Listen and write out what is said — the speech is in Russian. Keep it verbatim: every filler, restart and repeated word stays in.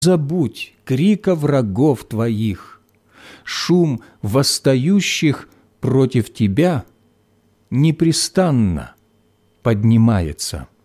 забудь крика врагов твоих, шум восстающих против тебя непрестанно поднимается.